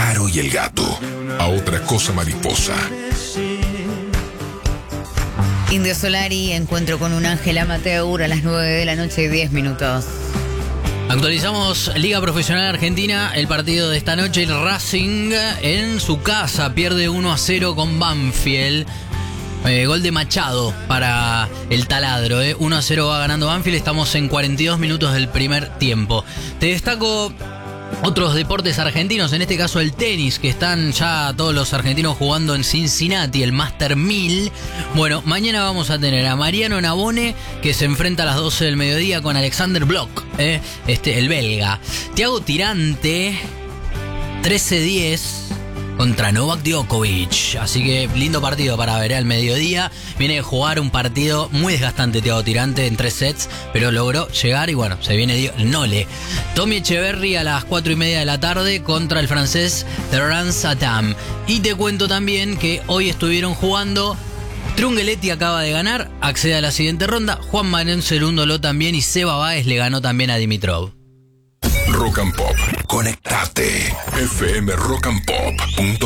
Caro y el gato. A otra cosa mariposa. Indio Solari, encuentro con un ángel amateur a las 9 de la noche y 10 minutos. Actualizamos Liga Profesional Argentina, el partido de esta noche, el Racing en su casa pierde 1-0 con Banfield. Gol de Machado para el taladro, 1-0 va ganando Banfield, estamos en 42 minutos del primer tiempo. Te destaco otros deportes argentinos, en este caso el tenis, que están ya todos los argentinos jugando en Cincinnati, el Master 1000. Bueno, mañana vamos a tener a Mariano Navone, que se enfrenta a las 12 del mediodía con Alexander Bloch, el belga. Thiago Tirante, 13-10 contra Novak Djokovic. Así que lindo partido para ver al mediodía. Viene de jugar un partido muy desgastante Thiago Tirante en 3 sets, pero logró llegar y bueno, se viene Nole. Tommy Echeverry a las 4:30 de la tarde contra el francés Terence Satam. Y te cuento también que hoy estuvieron jugando. Trungelliti acaba de ganar, accede a la siguiente ronda. Juan Manuel Cerúndolo también y Seba Báez le ganó también a Dimitrov. Rock and Pop. Conectate. fmrockandpop.com